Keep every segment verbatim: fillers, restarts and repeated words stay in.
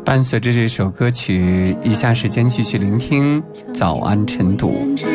伴随着这首歌曲，以下时间继续聆听早安晨读。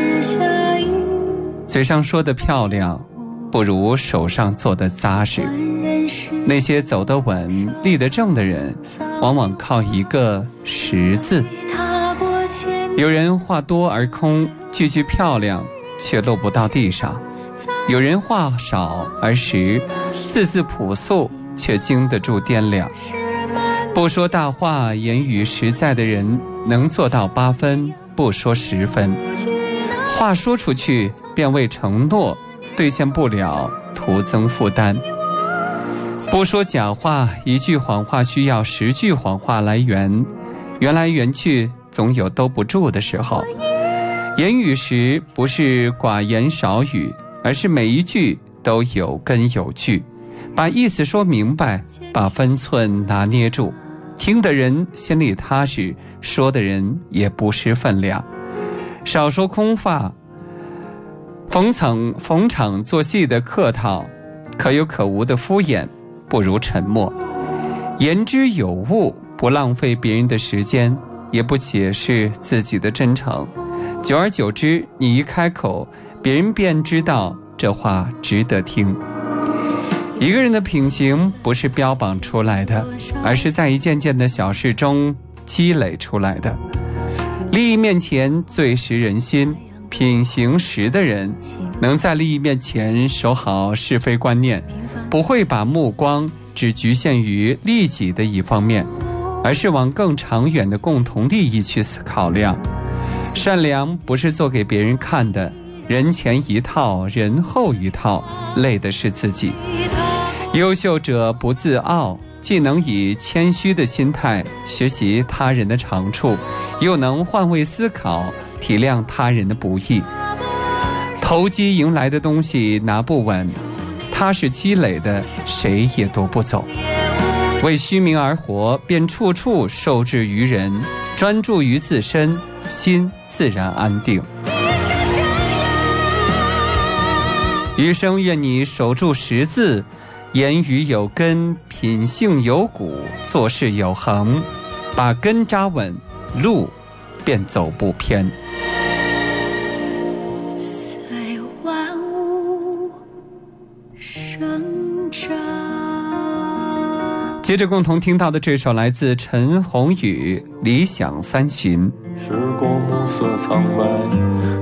嘴上说的漂亮，不如手上做的扎实。那些走得稳、立得正的人，往往靠一个实字。有人话多而空，句句漂亮，却落不到地上；有人话少而实，字字朴素，却经得住掂量。不说大话，言语实在的人，能做到八分，不说十分。话说出去，便为承诺，兑现不了，徒增负担。不说假话，一句谎话需要十句谎话来圆，圆来圆去，总有兜不住的时候。言语时，不是寡言少语，而是每一句都有根有据，把意思说明白，把分寸拿捏住，听的人心里踏实，说的人也不失分量。少说空话，逢场逢场作戏的客套，可有可无的敷衍，不如沉默。言之有物，不浪费别人的时间，也不解释自己的真诚。久而久之，你一开口，别人便知道这话值得听。一个人的品行不是标榜出来的，而是在一件件的小事中积累出来的。利益面前最识人心，品行实的人能在利益面前守好是非观念，不会把目光只局限于利己的一方面，而是往更长远的共同利益去考量。善良不是做给别人看的，人前一套，人后一套，累的是自己。优秀者不自傲，既能以谦虚的心态学习他人的长处，又能换位思考，体谅他人的不易。投机迎来的东西拿不稳，踏实积累的谁也夺不走。为虚名而活，便处处受制于人，专注于自身，心自然安定。余生愿你守住识字，言语有根，品性有骨，做事有恒，把根扎稳，路便走不偏。 随万物生长。 接着共同听到的这首来自陈鸿宇《理想三旬》。 时过暮色苍白，